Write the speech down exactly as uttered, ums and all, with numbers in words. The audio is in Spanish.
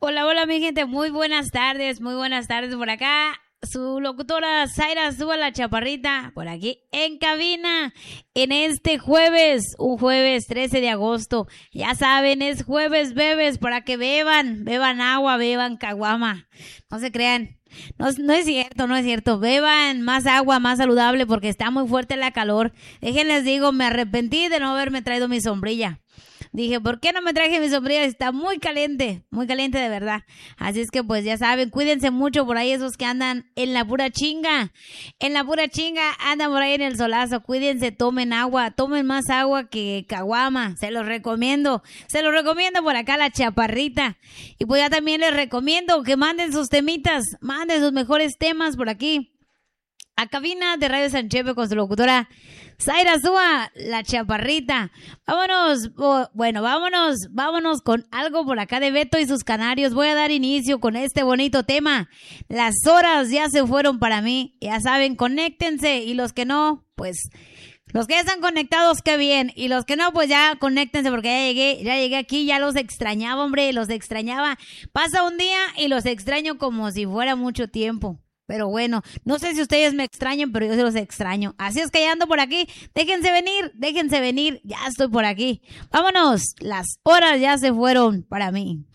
Hola, hola mi gente, muy buenas tardes, muy buenas tardes por acá. Su locutora Zaira Azúa, la chaparrita, por aquí en cabina, en este jueves, un jueves trece de agosto. Ya saben, es jueves bebes, para que beban, beban agua, beban caguama. No se crean, no, no es cierto, no es cierto. Beban más agua, más saludable, porque está muy fuerte la calor. Déjenles digo, me arrepentí de no haberme traído mi sombrilla. Dije, ¿por qué no me traje mi sombrilla? Está muy caliente, muy caliente de verdad. Así es que pues ya saben, cuídense mucho por ahí esos que andan en la pura chinga. En la pura chinga andan por ahí en el solazo. Cuídense, tomen agua, tomen más agua que caguama. Se los recomiendo, se los recomiendo por acá la chaparrita. Y pues ya también les recomiendo que manden sus temitas, manden sus mejores temas por aquí a cabina de Radio San Chepe con su locutora Zaira Azúa, la chaparrita. Vámonos, oh, bueno, vámonos, vámonos con algo por acá de Beto y sus canarios. Voy a dar inicio con este bonito tema. Las horas ya se fueron para mí. Ya saben, conéctense, y los que no, pues los que ya están conectados, qué bien. Y los que no, pues ya conéctense, porque ya llegué, ya llegué aquí, ya los extrañaba, hombre, los extrañaba. Pasa un día y los extraño como si fuera mucho tiempo. Pero bueno, no sé si ustedes me extrañan, pero yo se los extraño. Así es que ya ando por aquí. Déjense venir, déjense venir. Ya estoy por aquí. Vámonos. Las horas ya se fueron para mí.